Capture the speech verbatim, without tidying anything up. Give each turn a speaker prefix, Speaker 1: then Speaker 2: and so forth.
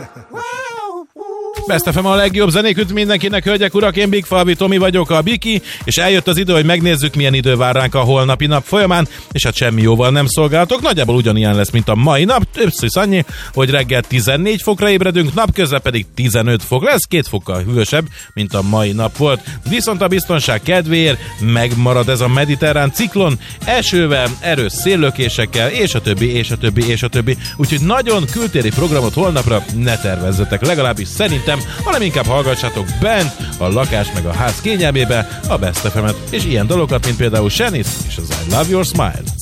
Speaker 1: Best ef em a legjobb zenék üt mindenkinek, hölgyek, urak, én Big Falvi Tomi vagyok, a Biki, és eljött az idő, hogy megnézzük, milyen idő vár ránk a holnapi nap folyamán, és hát semmi jóval nem szolgáltok, nagyjából ugyanilyen lesz, mint a mai nap, többször annyi, hogy reggel tizennégy fokra ébredünk, napközben pedig tizenöt fok lesz, két fokkal hűvösebb, mint a mai nap volt. Viszont a biztonság kedvéért megmarad ez a mediterrán ciklon, esővel, erős széllökésekkel, és a többi, és a többi, és a többi. Úgyhogy nagyon kültéri programot holnapra ne tervezzetek, legalábbis szerintem, hanem inkább hallgassátok bent a lakás meg a ház kényelmébe a Best ef emet, és ilyen dalokat, mint például Shanice és az I Love Your Smile.